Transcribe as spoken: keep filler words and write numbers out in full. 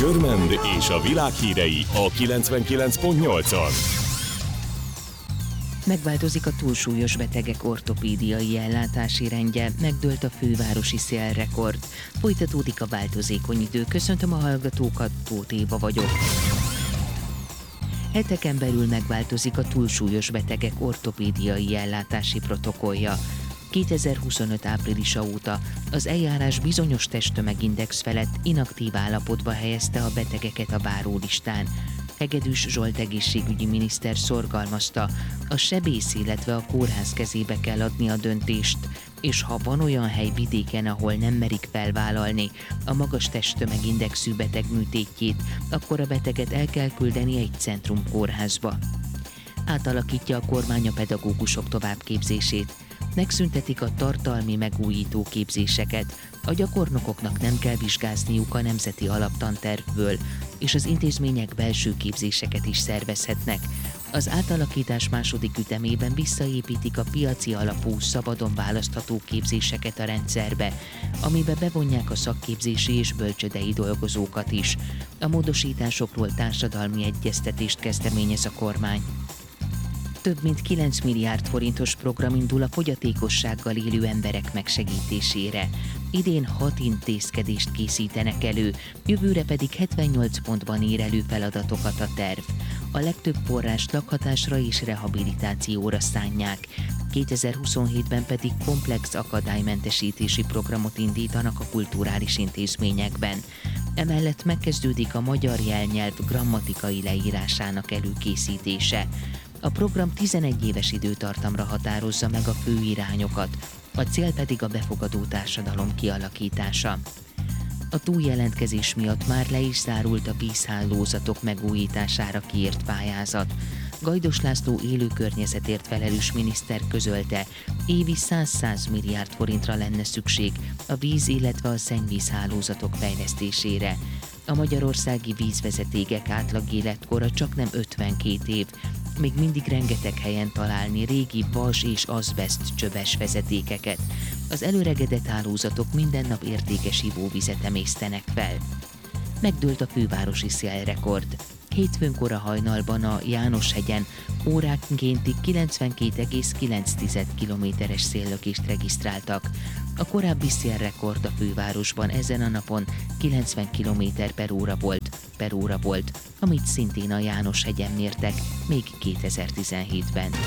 Görmend és a világ hírei a kilencvenkilenc pont nyolcon. Megváltozik a túlsúlyos betegek ortopédiai ellátási rendje, megdőlt a fővárosi szélrekord. Folytatódik a változékony idő. Köszöntöm a hallgatókat, Tóth Éva vagyok. Heteken belül megváltozik a túlsúlyos betegek ortopédiai ellátási protokollja. kétezer-huszonöt áprilisa óta az eljárás bizonyos testtömegindex felett inaktív állapotba helyezte a betegeket a várólistán. Hegedűs Zsolt egészségügyi miniszter szorgalmazta, a sebész, illetve a kórház kezébe kell adni a döntést, és ha van olyan hely vidéken, ahol nem merik felvállalni a magas testtömegindexű beteg műtétjét, akkor a beteget el kell küldeni egy centrum kórházba. Átalakítja a kormány a pedagógusok továbbképzését. Megszüntetik a tartalmi megújító képzéseket, a gyakornokoknak nem kell vizsgázniuk a nemzeti alaptantervből, és az intézmények belső képzéseket is szervezhetnek. Az átalakítás második ütemében visszaépítik a piaci alapú, szabadon választható képzéseket a rendszerbe, amibe bevonják a szakképzési és bölcsődei dolgozókat is. A módosításokról társadalmi egyeztetést kezdeményez a kormány. Több mint kilenc milliárd forintos program indul a fogyatékossággal élő emberek megsegítésére. Idén hat intézkedést készítenek elő, jövőre pedig hetvennyolc pontban ér elő feladatokat a terv. A legtöbb forrást lakhatásra és rehabilitációra szánják. kétezer-huszonhétben pedig komplex akadálymentesítési programot indítanak a kulturális intézményekben. Emellett megkezdődik a magyar jelnyelv grammatikai leírásának előkészítése. A program tizenegy éves időtartamra határozza meg a fő irányokat, a cél pedig a befogadó társadalom kialakítása. A túljelentkezés miatt már le is zárult a vízhálózatok megújítására kiírt pályázat. Gajdos László élő környezetért felelős miniszter közölte, évi száz milliárd forintra lenne szükség a víz, illetve a szennyvízhálózatok fejlesztésére. A magyarországi vízvezetékek átlag életkora csaknem ötvenkét év, még mindig rengeteg helyen találni régi vas és azbeszt csöves vezetékeket. Az előregedett hálózatok minden nap értékes ivóvizet emésztenek fel. Megdőlt a fővárosi szélrekord. Hétfőn kora hajnalban a János-hegyen óránkénti kilencvenkét egész kilenc kilométeres széllökést regisztráltak. A korábbi szélrekord a fővárosban ezen a napon kilencven kilométer per óra volt, per óra volt, amit szintén a János-hegyen mértek még kétezer-tizenhétben.